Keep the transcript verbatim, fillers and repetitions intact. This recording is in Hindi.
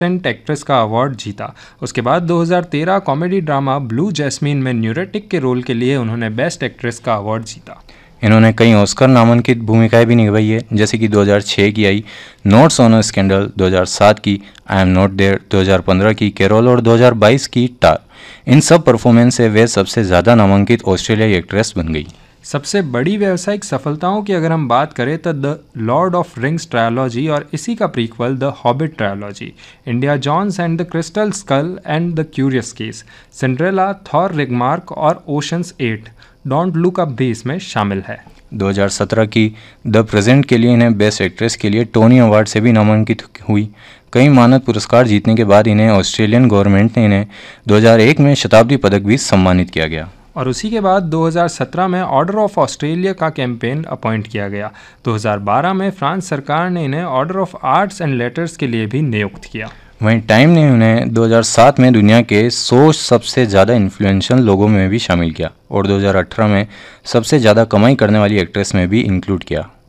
एसिस्टेंट एक्ट्रेस का अवार्ड जीता। उसके बाद दो हज़ार तेरह कॉमेडी ड्रामा ब्लू जैस्मीन में न्यूरेटिक के रोल के लिए उन्होंने बेस्ट एक्ट्रेस का अवार्ड जीता। इन्होंने कई ऑस्कर नामांकित भूमिकाएं भी निभाई है, जैसे कि दो हज़ार छह की आई नोट्स ऑन अ स्कैंडल, दो हज़ार सात की आई एम नॉट देयर, दो हज़ार पंद्रह की कैरोल और दो हज़ार बाईस की टार। इन सब परफॉर्मेंस से वे सबसे ज़्यादा नामांकित ऑस्ट्रेलियाई एक्ट्रेस बन गई। सबसे बड़ी व्यावसायिक सफलताओं की अगर हम बात करें तो the Lord of rings trilogy और इसी का prequel the hobbit trilogy, India Jones and the crystal school and the curious case, Cinderella, Thor रेगमार्क और oceans eight, don't look up भी इसमें शामिल है। दो हज़ार सत्रह की द प्रेजेंट के लिए इन्हें बेस्ट एक्ट्रेस के लिए टोनी अवार्ड से भी नामांकित हुई। कई मानद पुरस्कार जीतने के बाद इन्हें ऑस्ट्रेलियन गवर्नमेंट ने इन्हें दो हज़ार एक में शताब्दी पदक भी सम्मानित किया गया। और उसी के बाद दो हज़ार सत्रह में ऑर्डर ऑफ ऑस्ट्रेलिया का कैंपेन अपॉइंट किया गया। दो हज़ार बारह में फ्रांस सरकार ने इन्हें order of arts and letters के लिए भी नियुक्त किया। वहीं टाइम ने उन्हें दो हज़ार सात में दुनिया के सौ सबसे ज़्यादा इन्फ्लुएंशियल लोगों में भी शामिल किया और दो हज़ार अठारह में सबसे ज़्यादा कमाई करने वाली एक्ट्रेस में भी इंक्लूड किया।